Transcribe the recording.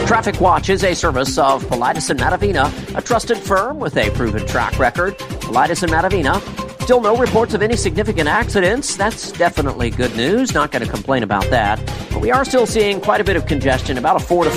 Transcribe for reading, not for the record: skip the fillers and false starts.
Traffic Watch is a service of Paulides and Matavina, a trusted firm with a proven track record. Paulides and Matavina. Still no reports of any significant accidents. That's definitely good news. Not going to complain about that. But we are still seeing quite a bit of congestion, about a 4 to